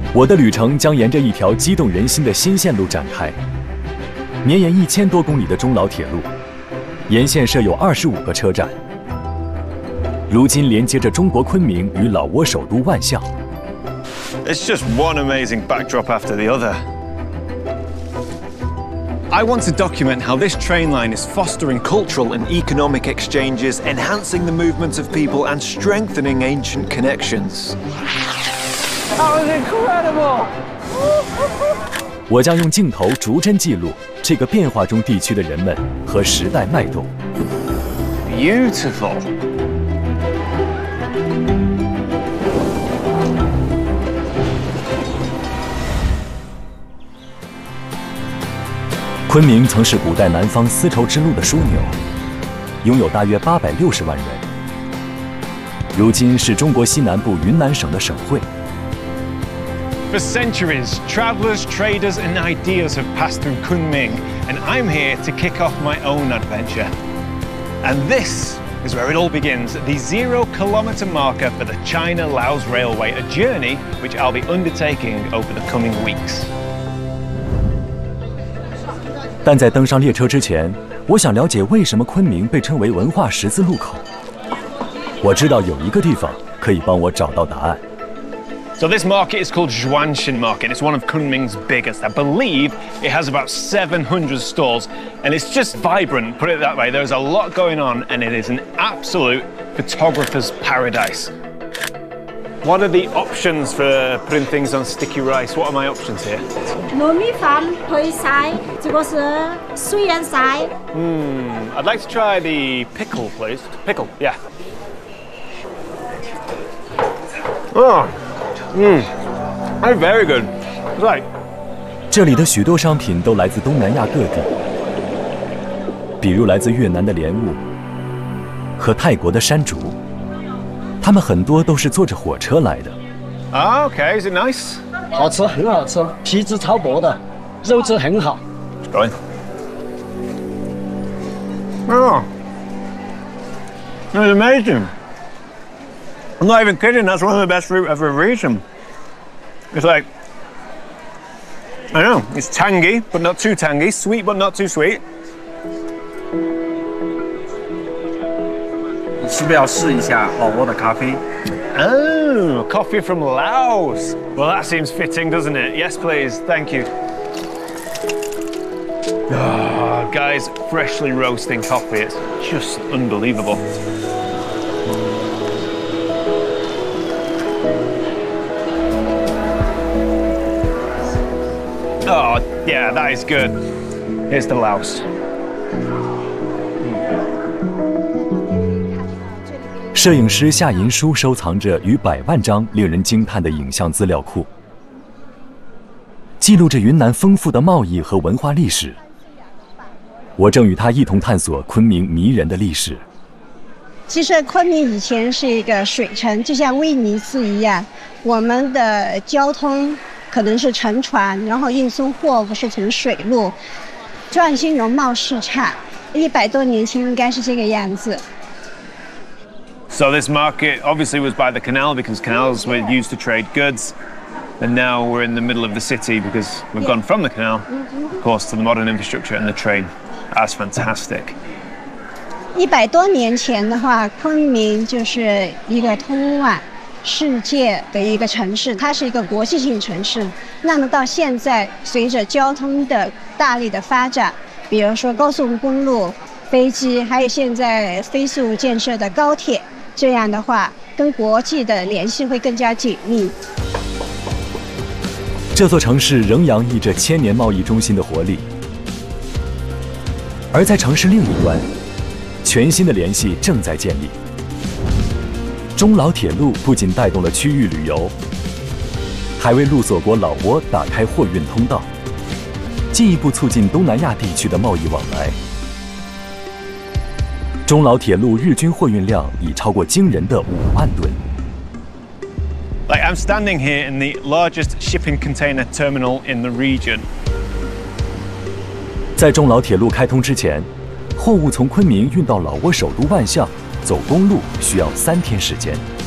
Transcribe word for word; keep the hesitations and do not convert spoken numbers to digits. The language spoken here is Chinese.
我的旅程将沿着一条激动人心的新线路展开，绵延一千多公里的中老铁路，沿线设有二十五个车站，如今连接着中国昆明与老挝首都万象。 It's just one amazing backdrop after the other. I want to document how this train line is fostering cultural and economic exchanges, enhancing the movement of people, and strengthening ancient connections. That was incredible! 我将用镜头逐帧记录这个变化中地区的人们和时代脉动。 Beautiful. 昆明曾是古代南方丝绸之路的枢纽，拥有大约八百六十万人。如今是中国西南部云南省的省会。 For centuries, travelers, traders, and ideas have passed through Kunming, and I'm here to kick off my own adventure. And this is where it all begins, at the zero-kilometer marker for the China-Laos Railway, a journey which I'll be undertaking over the coming weeks. 但在登上列车之前，我想了解为什么昆明被称为文化十字路口。我知道有一个地方可以帮我找到答案。 So this market is called Zhuanshan Market. It's one of Kunming's biggest. I believe it has about seven hundred stalls, and it's just vibrant, put it that way. There's a lot going on, and it is an absolute photographer's paradise. What are the options for putting things on sticky rice? What are my options here? 糯米饭配菜，这个是水腌菜。 Hmm, I'd like to try the pickle, please. Pickle, yeah. Oh, hmm, that's very good. Right. 这里的许多商品都来自东南亚各地，比如来自越南的莲雾和泰国的山竹。他们很多都是坐着火车来的。 Ah, okay. Is it nice? 好吃，很好吃，皮质超薄的，肉质很好。 Go in. Oh, that's amazing. I'm not even kidding. That's one of the best fruit I've ever eaten. It's like, I don't know, it's tangy, but not too tangy, sweet, but not too sweet. 是不是要试一下老挝的咖啡？ Oh, coffee from Laos. Well, that seems fitting, doesn't it? Yes, please. Thank you. Oh, guys, freshly roasting coffee. It's just unbelievable. Oh, yeah, that is good. Here's the Laos. 摄影师夏银书收藏着逾百万张令人惊叹的影像资料库，记录着云南丰富的贸易和文化历史。我正与他一同探索昆明迷人的历史。 其实昆明以前是一个水城，就像威尼斯一样，我们的交通可能是乘船，然后运送货物是乘水路，壮兴容貌市场，一百多年前应该是这个样子。 So this market obviously was by the canal because canals were used to trade goods, and now we're in the middle of the city because we've gone from the canal, of course, to the modern infrastructure and the train. That's fantastic. 一百多年前的话，昆明就是一个通往世界的一个城市，它是一个国际性城市。那么到现在，随着交通的大力的发展，比如说高速公路、飞机，还有现在飞速建设的高铁。 这样的话，跟国际的联系会更加紧密。 这座城市仍洋溢着千年贸易中心的活力，而在城市另一端，全新的联系正在建立。中老铁路不仅带动了区域旅游，还为陆锁国老挝打开货运通道，进一步促进东南亚地区的贸易往来。 中老铁路日均货运量已超过惊人的五万吨。 Like I'm standing here in the largest shipping container terminal in the region. 在中老铁路开通之前，货物从昆明运到老挝首都万象，走公路需要三天时间。